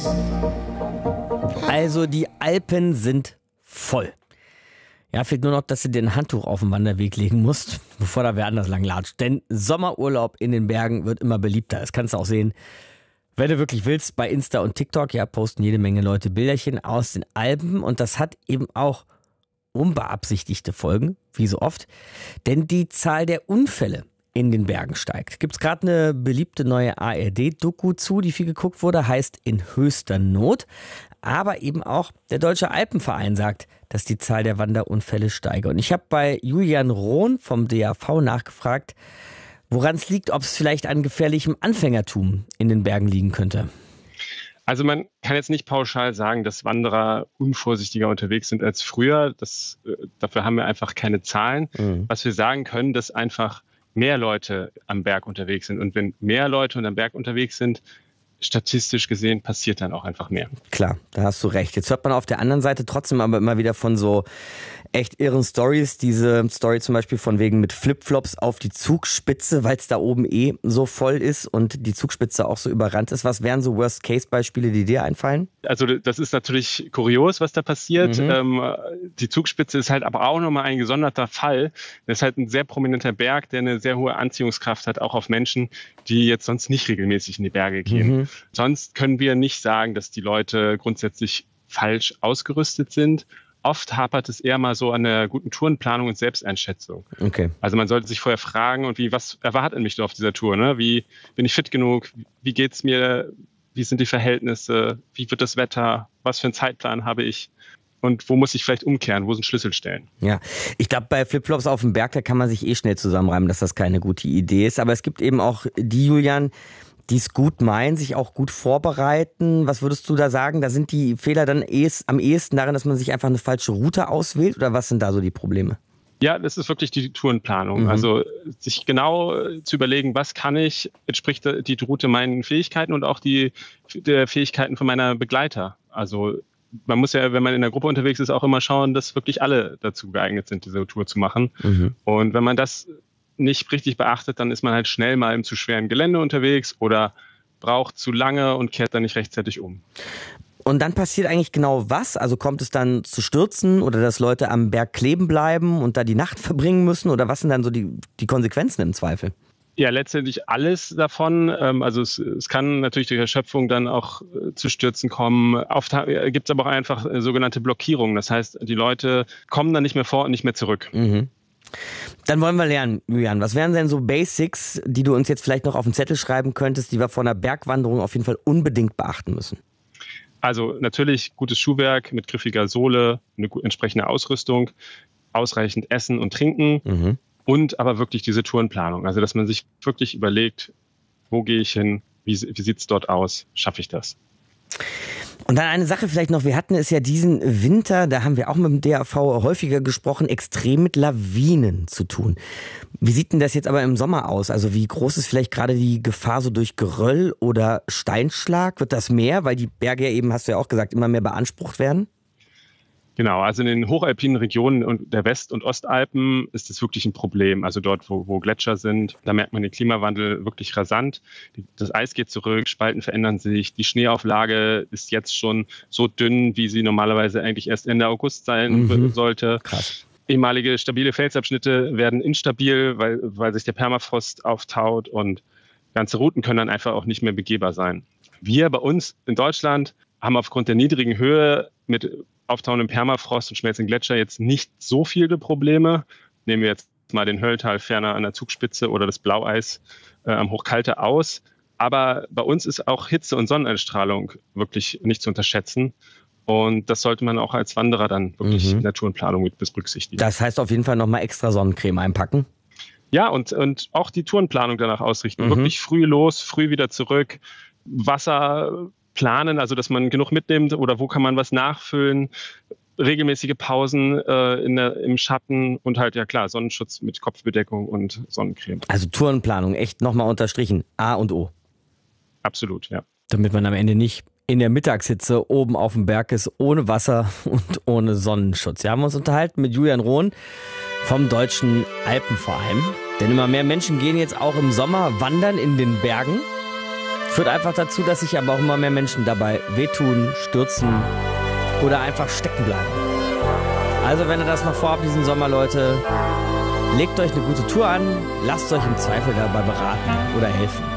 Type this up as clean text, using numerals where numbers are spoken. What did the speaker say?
Also die Alpen sind voll. Ja, fehlt nur noch, dass du dir ein Handtuch auf den Wanderweg legen musst, bevor da wer anders lang latscht. Denn Sommerurlaub in den Bergen wird immer beliebter. Das kannst du auch sehen, wenn du wirklich willst, bei Insta und TikTok. Ja, posten jede Menge Leute Bilderchen aus den Alpen. Und das hat eben auch unbeabsichtigte Folgen, wie so oft. Denn die Zahl der Unfälle in den Bergen steigt. Gibt es gerade eine beliebte neue ARD-Doku zu, die viel geguckt wurde, heißt In höchster Not. Aber eben auch der Deutsche Alpenverein sagt, dass die Zahl der Wanderunfälle steige. Und ich habe bei Julian Rohn vom DAV nachgefragt, woran es liegt, ob es vielleicht an gefährlichem Anfängertum in den Bergen liegen könnte. Also man kann jetzt nicht pauschal sagen, dass Wanderer unvorsichtiger unterwegs sind als früher. Dafür haben wir einfach keine Zahlen. Was wir sagen können, dass einfach mehr Leute am Berg unterwegs sind. Und wenn mehr Leute am Berg unterwegs sind, statistisch gesehen passiert dann auch einfach mehr. Klar, da hast du recht. Jetzt hört man auf der anderen Seite trotzdem aber immer wieder von so echt irren Stories. Diese Story zum Beispiel von wegen mit Flipflops auf die Zugspitze, weil es da oben so voll ist und die Zugspitze auch so überrannt ist. Was wären so Worst-Case-Beispiele, die dir einfallen? Also das ist natürlich kurios, was da passiert. Die Zugspitze ist halt aber auch nochmal ein gesonderter Fall. Das ist halt ein sehr prominenter Berg, der eine sehr hohe Anziehungskraft hat, auch auf Menschen, die jetzt sonst nicht regelmäßig in die Berge gehen. Sonst können wir nicht sagen, dass die Leute grundsätzlich falsch ausgerüstet sind. Oft hapert es eher mal so an der guten Tourenplanung und Selbsteinschätzung. Okay. Also man sollte sich vorher fragen, was erwartet mich da auf dieser Tour? Ne? Wie bin ich fit genug? Wie geht's mir? Wie sind die Verhältnisse? Wie wird das Wetter? Was für einen Zeitplan habe ich? Und wo muss ich vielleicht umkehren? Wo sind Schlüsselstellen? Ja, ich glaube, bei Flipflops auf dem Berg, da kann man sich schnell zusammenreimen, dass das keine gute Idee ist. Aber es gibt eben auch die, Julian, die es gut meinen, sich auch gut vorbereiten. Was würdest du da sagen? Da sind die Fehler dann am ehesten darin, dass man sich einfach eine falsche Route auswählt? Oder was sind da so die Probleme? Ja, das ist wirklich die Tourenplanung. Also sich genau zu überlegen, was kann ich, entspricht die Route meinen Fähigkeiten und auch der Fähigkeiten von meiner Begleiter. Also man muss ja, wenn man in der Gruppe unterwegs ist, auch immer schauen, dass wirklich alle dazu geeignet sind, diese Tour zu machen. Und wenn man das nicht richtig beachtet, dann ist man halt schnell mal im zu schweren Gelände unterwegs oder braucht zu lange und kehrt dann nicht rechtzeitig um. Und dann passiert eigentlich genau was? Also kommt es dann zu Stürzen oder dass Leute am Berg kleben bleiben und da die Nacht verbringen müssen? Oder was sind dann so die Konsequenzen im Zweifel? Ja, letztendlich alles davon. Also es kann natürlich durch Erschöpfung dann auch zu Stürzen kommen. Oft gibt es aber auch einfach sogenannte Blockierungen. Das heißt, die Leute kommen dann nicht mehr vor und nicht mehr zurück. Dann wollen wir lernen, Julian. Was wären denn so Basics, die du uns jetzt vielleicht noch auf den Zettel schreiben könntest, die wir vor einer Bergwanderung auf jeden Fall unbedingt beachten müssen? Also natürlich gutes Schuhwerk mit griffiger Sohle, eine entsprechende Ausrüstung, ausreichend Essen und Trinken und aber wirklich diese Tourenplanung. Also dass man sich wirklich überlegt, wo gehe ich hin, wie sieht es dort aus, schaffe ich das? Und dann eine Sache vielleicht noch, wir hatten es ja diesen Winter, da haben wir auch mit dem DAV häufiger gesprochen, extrem mit Lawinen zu tun. Wie sieht denn das jetzt aber im Sommer aus? Also wie groß ist vielleicht gerade die Gefahr so durch Geröll oder Steinschlag? Wird das mehr, weil die Berge ja eben, hast du ja auch gesagt, immer mehr beansprucht werden? Genau, also in den hochalpinen Regionen der West- und Ostalpen ist das wirklich ein Problem. Also dort, wo Gletscher sind, da merkt man den Klimawandel wirklich rasant. Das Eis geht zurück, Spalten verändern sich, die Schneeauflage ist jetzt schon so dünn, wie sie normalerweise eigentlich erst Ende August sein sollte. Krass. Ehemalige stabile Felsabschnitte werden instabil, weil sich der Permafrost auftaut und ganze Routen können dann einfach auch nicht mehr begehbar sein. Wir bei uns in Deutschland haben aufgrund der niedrigen Höhe mit auftauendem Permafrost und schmelzenden Gletscher jetzt nicht so viele Probleme. Nehmen wir jetzt mal den Hölltal ferner an der Zugspitze oder das Blaueis am Hochkalte aus. Aber bei uns ist auch Hitze und Sonneneinstrahlung wirklich nicht zu unterschätzen. Und das sollte man auch als Wanderer dann wirklich in der Tourenplanung mit berücksichtigen. Das heißt auf jeden Fall nochmal extra Sonnencreme einpacken? Ja, und auch die Tourenplanung danach ausrichten. Wirklich früh los, früh wieder zurück. Wasser planen, also dass man genug mitnimmt oder wo kann man was nachfüllen. Regelmäßige Pausen im Schatten und halt, ja klar, Sonnenschutz mit Kopfbedeckung und Sonnencreme. Also Tourenplanung, echt nochmal unterstrichen. A und O. Absolut, ja. Damit man am Ende nicht in der Mittagshitze oben auf dem Berg ist, ohne Wasser und ohne Sonnenschutz. Wir haben uns unterhalten mit Julian Rohn vom Deutschen Alpenverein. Denn immer mehr Menschen gehen jetzt auch im Sommer wandern in den Bergen. Führt einfach dazu, dass sich aber auch immer mehr Menschen dabei wehtun, stürzen oder einfach stecken bleiben. Also wenn ihr das noch vorhabt diesen Sommer, Leute, legt euch eine gute Tour an, lasst euch im Zweifel dabei beraten oder helfen.